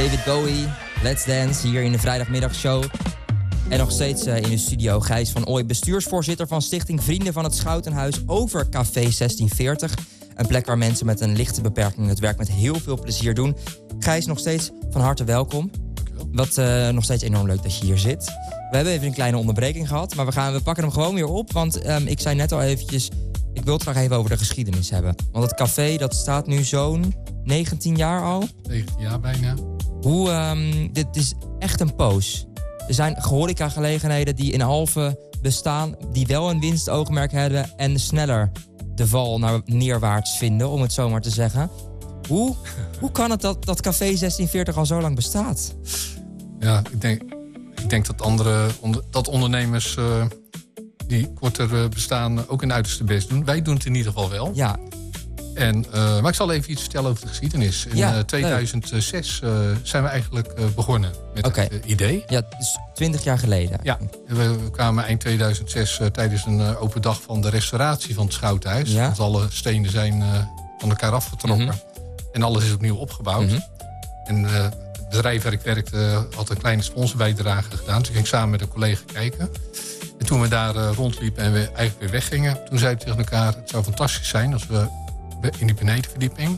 David Bowie, Let's Dance, hier in de vrijdagmiddagshow. En nog steeds in de studio Gijs van Ooij, bestuursvoorzitter van Stichting Vrienden van het Schoutenhuis over Café 1640. Een plek waar mensen met een lichte beperking het werk met heel veel plezier doen. Gijs, nog steeds van harte welkom. Dankjewel. Nog steeds enorm leuk dat je hier zit. We hebben even een kleine onderbreking gehad, maar we pakken hem gewoon weer op. Want ik zei net al eventjes, ik wil het graag even over de geschiedenis hebben. Want het café, dat staat nu zo'n 19 jaar al. 19 jaar bijna. Dit is echt een poos. Er zijn horecagelegenheden die in Alphen bestaan, die wel een winstoogmerk hebben en sneller de val naar neerwaarts vinden, om het zo maar te zeggen. Hoe kan het dat Café 1640 al zo lang bestaat? Ja, ik denk dat ondernemers die korter bestaan ook een uiterste best doen. Wij doen het in ieder geval wel. Ja. Maar ik zal even iets vertellen over de geschiedenis. In 2006 zijn we eigenlijk begonnen met het idee. Ja, dus 20 jaar geleden. Ja, we kwamen eind 2006 tijdens een open dag van de restauratie van het Schoutenhuis. Ja. Want alle stenen zijn van elkaar afgetrokken. Mm-hmm. En alles is opnieuw opgebouwd. Mm-hmm. En het bedrijf waar ik werkte had een kleine sponsorbijdrage gedaan. Dus ik ging samen met een collega kijken. En toen we daar rondliepen en we eigenlijk weer weggingen, toen zeiden we tegen elkaar, het zou fantastisch zijn als we in die benedenverdieping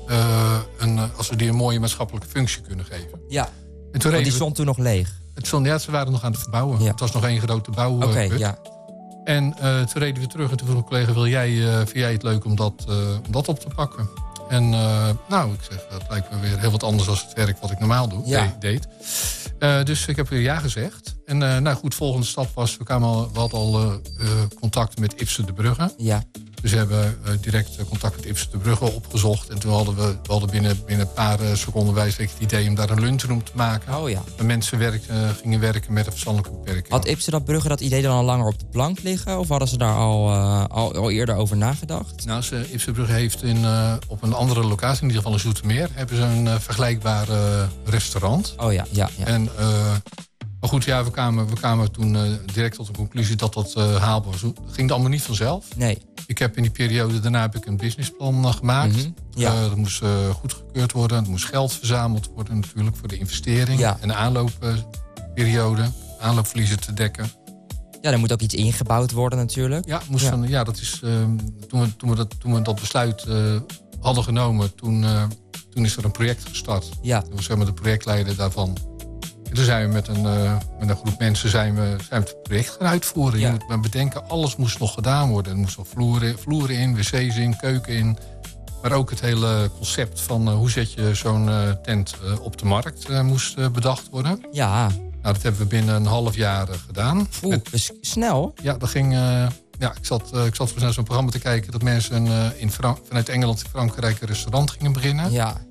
als we die een mooie maatschappelijke functie kunnen geven. Ja, en toen die stond toen nog leeg. Ze waren nog aan het verbouwen. Ja. Het was nog één grote bouw. Ja. En toen reden we terug en toen vroeg een collega, vind jij het leuk om dat op te pakken? En ik zeg, dat lijkt me weer heel wat anders dan het werk wat ik normaal deed. Dus ik heb weer ja gezegd. En goed, volgende stap was, we hadden al contact met Ipsen de Brugge. Ja. Dus we hebben direct contact met Ipsen de Brugge opgezocht. En toen hadden we binnen een paar seconden het idee om daar een lunchroom te maken. Oh ja. Waar mensen gingen werken met een verstandelijke beperking. Had Ipsen dat Brugge dat idee dan al langer op de plank liggen? Of hadden ze daar al eerder over nagedacht? Nou, Ipsen Brugge heeft op een andere locatie, in ieder geval in Zoetermeer, hebben ze een vergelijkbaar restaurant. Oh ja. En maar goed, ja, we kwamen toen direct tot de conclusie dat haalbaar was. Dat ging allemaal niet vanzelf. Nee. Ik heb in die periode daarna een businessplan gemaakt. Mm-hmm. Ja. Dat moest goedgekeurd worden. Er moest geld verzameld worden natuurlijk voor de investering. Ja. En de aanloopperiode, aanloopverliezen te dekken. Ja, er moet ook iets ingebouwd worden natuurlijk. Ja, dat is toen we dat besluit hadden genomen, toen is er een project gestart. Ja. Toen was de projectleider daarvan. En toen zijn we met een groep mensen zijn we het project gaan uitvoeren. Ja. Je moet maar bedenken, alles moest nog gedaan worden. Er moest nog vloeren in, wc's in, keuken in. Maar ook het hele concept van hoe zet je zo'n tent op de markt moest bedacht worden. Ja. Nou, dat hebben we binnen een half jaar gedaan. Dus snel? Ja, dat ging. Ik zat naar zo'n programma te kijken dat mensen vanuit Engeland en Frankrijk een restaurant gingen beginnen. Ja.